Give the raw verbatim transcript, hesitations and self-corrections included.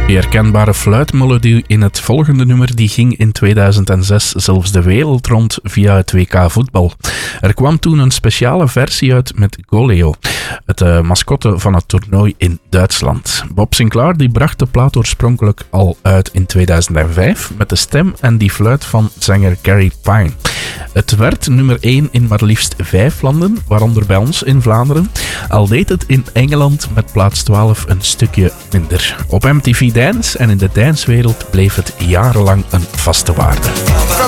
Die herkenbare fluitmelodie in het volgende nummer die ging in tweeduizend zes zelfs de wereld rond via het W K voetbal. Er kwam toen een speciale versie uit met Goleo, het uh, mascotte van het toernooi in Duitsland. Bob Sinclair die bracht de plaat oorspronkelijk al uit in tweeduizend vijf met de stem en die fluit van zanger Gary Pine. Het werd nummer één in maar liefst vijf landen, waaronder bij ons in Vlaanderen, al deed het in Engeland met plaats twaalf een stukje minder. Op M T V Dance en in de dancewereld bleef het jarenlang een vaste waarde.